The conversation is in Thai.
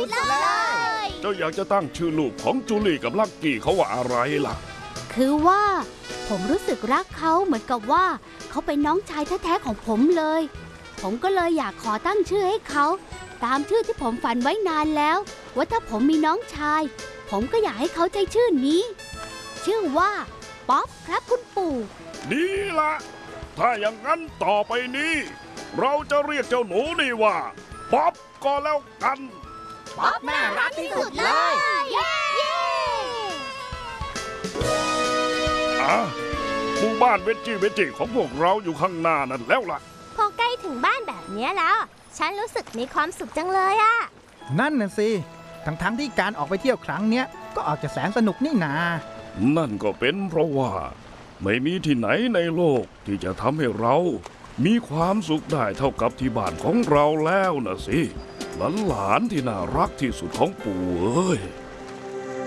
สุดๆเลยเจ้าอยากจะตั้งชื่อลูกของจูลี่กับลักกี้เขาว่าอะไรล่ะคือว่าผมรู้สึกรักเขาเหมือนกับว่าเขาเป็นน้องชายแท้ๆของผมเลยผมก็เลยอยากขอตั้งชื่อให้เขาตามชื่อที่ผมฝันไว้นานแล้วว่าถ้าผมมีน้องชายผมก็อยากให้เขาใช้ชื่อนี้ชื่อว่าป๊อปครับคุณปู่ดีละถ้าอย่างนั้นต่อไปนี้เราจะเรียกเจ้าหนูนี่ว่าป๊อปก็แล้วกันป๊อปน่ารักที่สุดเลยหมู่บ้านเวจิของพวกเราอยู่ข้างหน้านั่นแล้วล่ะพอใกล้ถึงบ้านแบบนี้แล้วฉันรู้สึกมีความสุขจังเลยอะนั่นน่ะสิทั้งที่การออกไปเที่ยวครั้งเนี้ยก็ออกจะแสนสนุกนี่นานั่นก็เป็นเพราะว่าไม่มีที่ไหนในโลกที่จะทำให้เรามีความสุขได้เท่ากับที่บ้านของเราแล้วนะสิหลานที่น่ารักที่สุดของปู่เอ้ย